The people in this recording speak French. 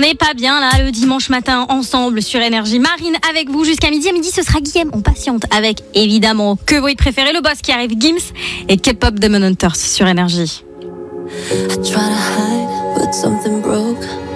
n'est pas bien là le dimanche matin ensemble sur Énergie. Marine avec vous jusqu'à midi. À midi, ce sera Guillaume. On patiente avec évidemment que vous préférez, le boss qui arrive, Gims et K-pop Demon Hunters sur Énergie. I try to hide, but something broke.